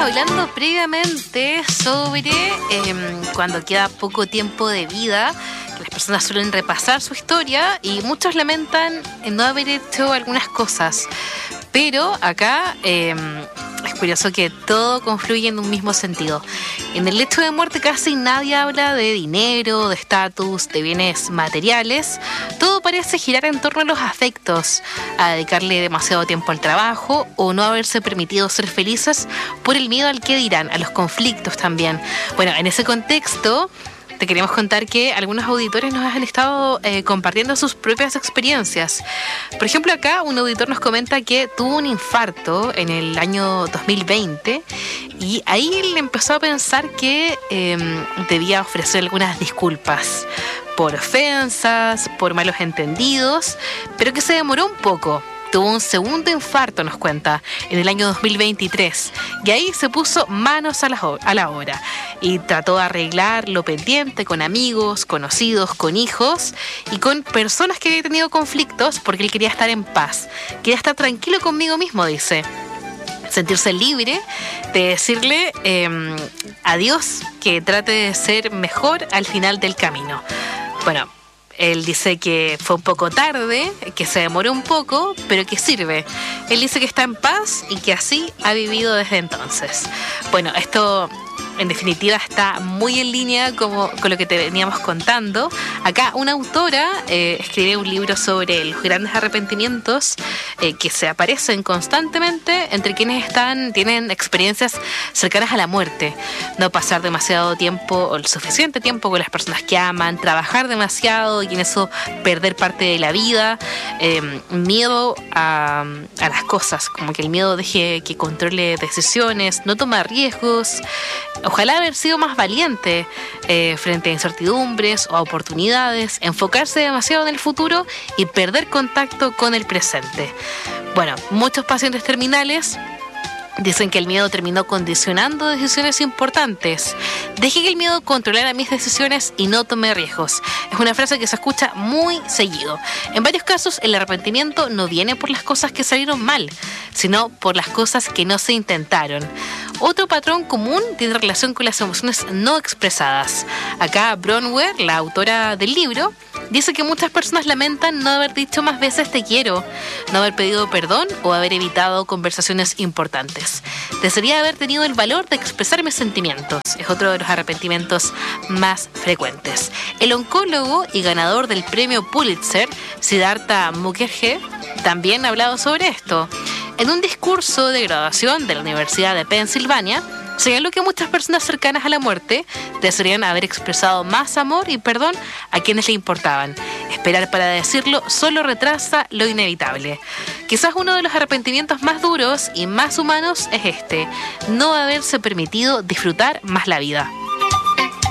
hablando previamente sobre cuando queda poco tiempo de vida, que las personas suelen repasar su historia y muchos lamentan no haber hecho algunas cosas. Pero acá es curioso que todo confluye en un mismo sentido. En el lecho de muerte casi nadie habla de dinero, de estatus, de bienes materiales. Todo parece girar en torno a los afectos, a dedicarle demasiado tiempo al trabajo o no haberse permitido ser felices por el miedo al qué dirán, a los conflictos también. Bueno, en ese contexto te queremos contar que algunos auditores nos han estado compartiendo sus propias experiencias. Por ejemplo, acá un auditor nos comenta que tuvo un infarto en el año 2020 y ahí él empezó a pensar que debía ofrecer algunas disculpas por ofensas, por malos entendidos, pero que se demoró un poco. Tuvo un segundo infarto, nos cuenta, en el año 2023. Y ahí se puso manos a la obra. Y trató de arreglar lo pendiente con amigos, conocidos, con hijos y con personas que había tenido conflictos porque él quería estar en paz. Quería estar tranquilo conmigo mismo, dice. Sentirse libre de decirle a Dios que trate de ser mejor al final del camino. Bueno, él dice que fue un poco tarde, que se demoró un poco, pero que sirve. Él dice que está en paz y que así ha vivido desde entonces. Bueno, esto en definitiva está muy en línea con lo que te veníamos contando. Acá una autora escribe un libro sobre los grandes arrepentimientos que se aparecen constantemente entre quienes tienen experiencias cercanas a la muerte. No pasar demasiado tiempo o el suficiente tiempo con las personas que aman, trabajar demasiado y en eso perder parte de la vida, miedo a las cosas, como que el miedo deje que controle decisiones, no tomar riesgos. Ojalá haber sido más valiente frente a incertidumbres o a oportunidades, enfocarse demasiado en el futuro y perder contacto con el presente. Bueno, muchos pacientes terminales dicen que el miedo terminó condicionando decisiones importantes. Dejé que el miedo controlara mis decisiones y no tomé riesgos. Es una frase que se escucha muy seguido. En varios casos, el arrepentimiento no viene por las cosas que salieron mal, sino por las cosas que no se intentaron. Otro patrón común tiene relación con las emociones no expresadas. Acá Bronwyn, la autora del libro, dice que muchas personas lamentan no haber dicho más veces te quiero, no haber pedido perdón o haber evitado conversaciones importantes. Desearía haber tenido el valor de expresar mis sentimientos. Es otro de los arrepentimientos más frecuentes. El oncólogo y ganador del premio Pulitzer, Siddhartha Mukherjee, también ha hablado sobre esto. En un discurso de graduación de la Universidad de Pensilvania, señaló que muchas personas cercanas a la muerte desearían haber expresado más amor y perdón a quienes le importaban. Esperar para decirlo solo retrasa lo inevitable. Quizás uno de los arrepentimientos más duros y más humanos es este: no haberse permitido disfrutar más la vida.